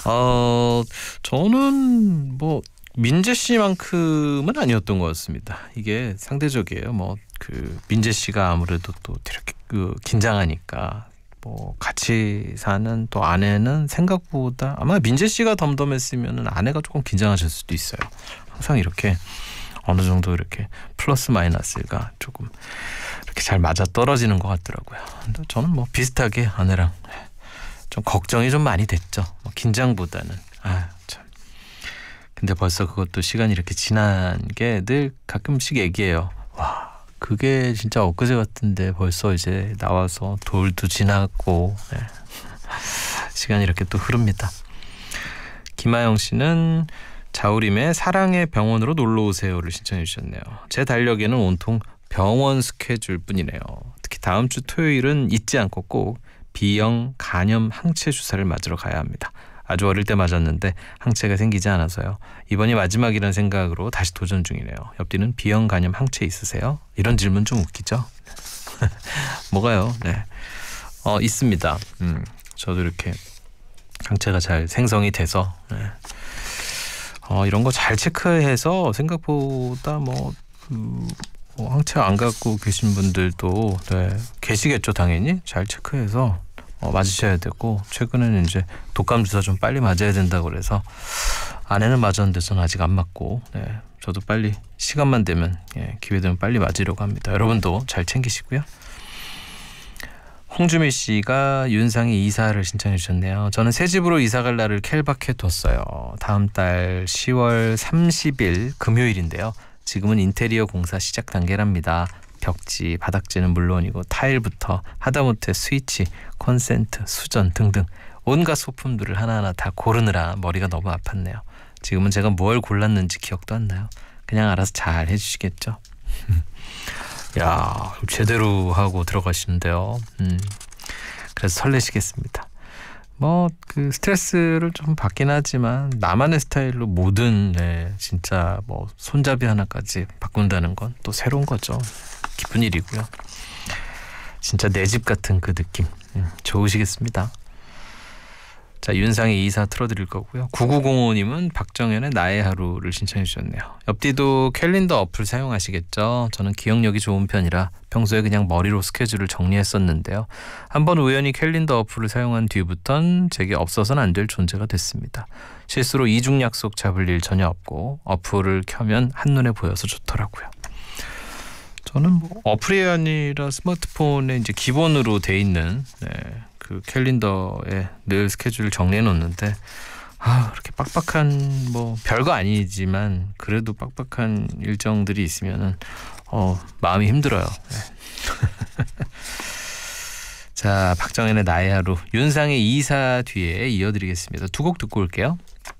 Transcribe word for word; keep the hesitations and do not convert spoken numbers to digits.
어, 저는 뭐 민재 씨만큼은 아니었던 것 같습니다. 이게 상대적이에요. 뭐 그 민재 씨가 아무래도 또 이렇게 그 긴장하니까 뭐 같이 사는 또 아내는 생각보다 아마 민재 씨가 덤덤했으면은 아내가 조금 긴장하실 수도 있어요. 항상 이렇게 어느 정도 이렇게 플러스 마이너스가 조금 이렇게 잘 맞아 떨어지는 것 같더라고요. 근데 저는 뭐 비슷하게 아내랑 좀 걱정이 좀 많이 됐죠. 뭐 긴장보다는. 아, 참. 근데 벌써 그것도 시간이 이렇게 지난 게 늘 가끔씩 얘기해요. 와, 그게 진짜 엊그제 같은데 벌써 이제 나와서 돌도 지났고 네. 시간이 이렇게 또 흐릅니다. 김하영 씨는 자우림의 사랑의 병원으로 놀러오세요를 신청해 주셨네요. 제 달력에는 온통 병원 스케줄 뿐이네요. 특히 다음 주 토요일은 잊지 않고 꼭 B형 간염 항체 주사를 맞으러 가야 합니다. 아주 어릴 때 맞았는데 항체가 생기지 않아서요. 이번이 마지막이라는 생각으로 다시 도전 중이네요. 옆뒤는 B형 간염 항체 있으세요? 이런 질문 좀 웃기죠? 뭐가요? 네, 어 있습니다. 음, 저도 이렇게 항체가 잘 생성이 돼서 네. 어, 이런 거 잘 체크해서 생각보다 뭐, 음, 뭐 항체 안 갖고 계신 분들도 네, 계시겠죠. 당연히 잘 체크해서 어, 맞으셔야 되고 최근에는 이제 독감 주사 좀 빨리 맞아야 된다고 그래서 아내는 맞았는데 저는 아직 안 맞고 네, 저도 빨리 시간만 되면 예, 기회 되면 빨리 맞으려고 합니다. 여러분도 잘 챙기시고요. 홍주미 씨가 윤상의 이사를 신청해 주셨네요. 저는 새 집으로 이사갈 날을 켈박해 뒀어요. 다음 달 시월 삼십일 금요일인데요. 지금은 인테리어 공사 시작 단계랍니다. 벽지, 바닥재는 물론이고 타일부터 하다못해 스위치, 콘센트, 수전 등등 온갖 소품들을 하나하나 다 고르느라 머리가 너무 아팠네요. 지금은 제가 뭘 골랐는지 기억도 안 나요. 그냥 알아서 잘 해주시겠죠? 야, 제대로 하고 들어가시는데요. 음, 그래서 설레시겠습니다. 뭐 그 스트레스를 좀 받긴 하지만 나만의 스타일로 모든 네, 진짜 뭐 손잡이 하나까지 바꾼다는 건 또 새로운 거죠. 기쁜 일이고요. 진짜 내 집 같은 그 느낌 음, 좋으시겠습니다. 자, 윤상의 이사 틀어드릴 거고요. 구구공오님은 박정현의 나의 하루를 신청해 주셨네요. 옆뒤도 캘린더 어플 사용하시겠죠? 저는 기억력이 좋은 편이라 평소에 그냥 머리로 스케줄을 정리했었는데요. 한번 우연히 캘린더 어플을 사용한 뒤부턴 제게 없어서는 안 될 존재가 됐습니다. 실수로 이중 약속 잡을 일 전혀 없고 어플을 켜면 한눈에 보여서 좋더라고요. 저는 뭐 어플이 아니라 스마트폰에 이제 기본으로 돼 있는 네, 그 캘린더에 늘 스케줄을 정리해 놓는데 아, 그렇게 빡빡한 뭐 별거 아니지만 그래도 빡빡한 일정들이 있으면은 어, 마음이 힘들어요. 네. 자, 박정현의 나의 하루, 윤상의 이사 뒤에 이어드리겠습니다. 두 곡 듣고 올게요.